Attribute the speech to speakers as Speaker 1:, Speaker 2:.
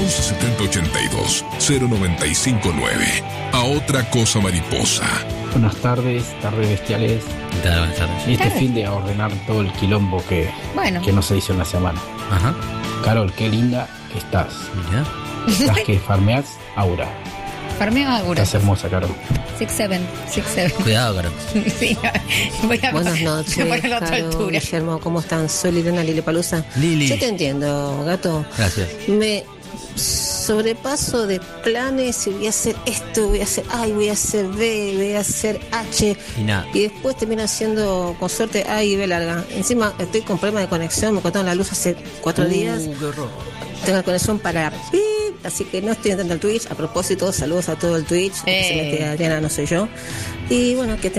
Speaker 1: 11 70 82 0959. A otra cosa mariposa.
Speaker 2: Buenas tardes bestiales.
Speaker 3: Buenas tardes.
Speaker 2: Este fin de ordenar todo el quilombo que no se hizo en la semana.
Speaker 3: Ajá.
Speaker 2: Carol, qué linda que estás.
Speaker 3: Mira.
Speaker 2: Estás que farmeás Aura.
Speaker 4: Farmeo Aura.
Speaker 2: Estás hermosa, Carol.
Speaker 4: 6'7".
Speaker 3: Cuidado, Carol.
Speaker 4: Sí, voy a
Speaker 5: Buenas noches,
Speaker 4: voy a la otra
Speaker 5: Caro,
Speaker 4: altura.
Speaker 5: Guillermo, ¿cómo están? Soy Liliana Lilepalusa.
Speaker 3: Lili.
Speaker 5: Yo te entiendo, gato.
Speaker 3: Gracias.
Speaker 5: Me sobrepaso de planes y voy a hacer esto, voy a hacer A, y voy a hacer B, voy a hacer H.
Speaker 3: Y nada.
Speaker 5: Y después termino haciendo con suerte A y B larga. Encima estoy con problema de conexión, me cortaron la luz hace 4 días.
Speaker 3: Qué horror.
Speaker 5: Tengo la conexión para ¡pip! Así que no estoy entrando al Twitch. A propósito, saludos a todo el Twitch. Que se mete Adriana, no soy yo. Y bueno, que